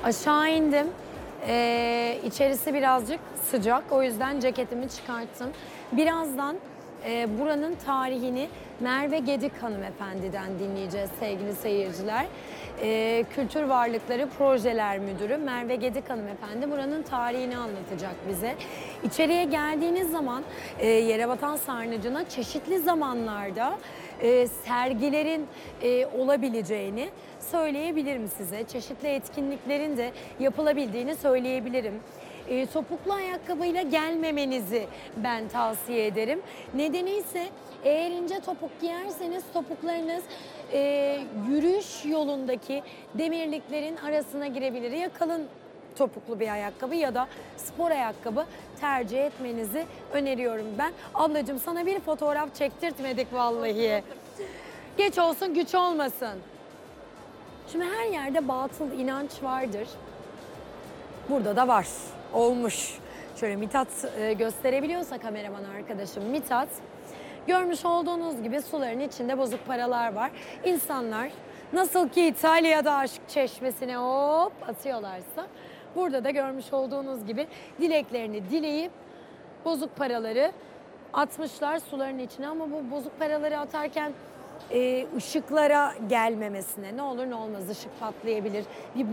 Aşağı indim. İçerisi birazcık sıcak. O yüzden ceketimi çıkarttım. Birazdan buranın tarihini Merve Gedik hanımefendiden dinleyeceğiz sevgili seyirciler. Kültür Varlıkları Projeler Müdürü Merve Gedik hanımefendi buranın tarihini anlatacak bize. İçeriye geldiğiniz zaman Yerebatan Sarnıcı'na çeşitli zamanlarda sergilerin olabileceğini söyleyebilirim size. Çeşitli etkinliklerin de yapılabildiğini söyleyebilirim. Topuklu ayakkabıyla gelmemenizi ben tavsiye ederim. Nedeni ise eğer ince topuk giyerseniz topuklarınız yürüyüş yolundaki demirliklerin arasına girebilir. Ya kalın topuklu bir ayakkabı ya da spor ayakkabı tercih etmenizi öneriyorum ben. Ablacığım sana bir fotoğraf çektirtmedik vallahi. Geç olsun güç olmasın. Şimdi her yerde batıl inanç vardır. Burada da var. Olmuş. Şöyle Mithat gösterebiliyorsa kameraman arkadaşım Mithat. Görmüş olduğunuz gibi suların içinde bozuk paralar var. İnsanlar nasıl ki İtalya'da aşk çeşmesine hop atıyorlarsa burada da görmüş olduğunuz gibi dileklerini dileyip bozuk paraları atmışlar suların içine. Ama bu bozuk paraları atarken ışıklara gelmemesine, ne olur ne olmaz ışık patlayabilir. Bir